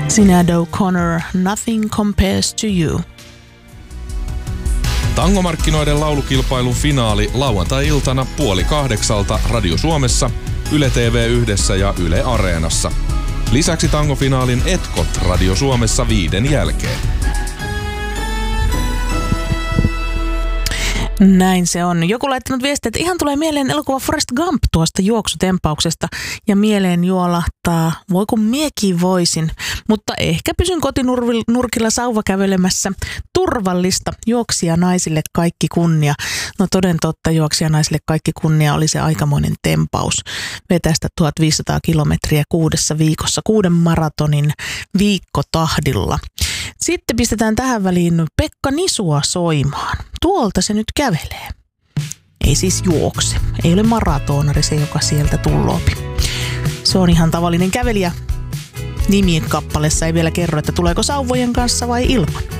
Sinéad O'Connor, Nothing Compares to You. Tangomarkkinoiden laulukilpailun finaali lauantai-iltana 7:30 Radio Suomessa, Yle TV1 ja Yle Areenassa. Lisäksi tangofinaalin etkot Radio Suomessa 5 jälkeen. Näin se on. Joku laittanut viestiä, että ihan tulee mieleen elokuva Forrest Gump tuosta juoksutempauksesta ja mieleen juolahtaa, voi kun miekin voisin, mutta ehkä pysyn kotinurkilla sauva kävelemässä. Turvallista, juoksija naisille kaikki kunnia. No toden totta, juoksija naisille kaikki kunnia oli se aikamoinen tempaus. Vetästä 1500 kilometriä 6 viikossa, 6 maratonin viikkotahdilla. Sitten pistetään tähän väliin Pekka Nisua soimaan. Tuolta se nyt kävelee. Ei siis juokse. Ei ole maratonari se, joka sieltä tulloopi. Se on ihan tavallinen kävelijä. Nimien kappaleessa ei vielä kerro, että tuleeko sauvojen kanssa vai ilman.